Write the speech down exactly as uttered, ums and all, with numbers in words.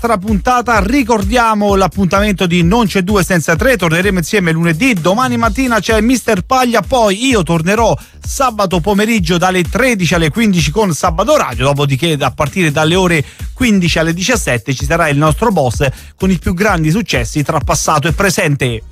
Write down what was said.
un'altra puntata. Ricordiamo l'appuntamento di Non c'è due senza tre, torneremo insieme lunedì, domani mattina c'è mister Paglia, poi io tornerò sabato pomeriggio dalle tredici alle quindici con Sabato Radio, dopodiché a partire dalle ore quindici alle diciassette ci sarà il nostro boss con i più grandi successi tra passato e presente.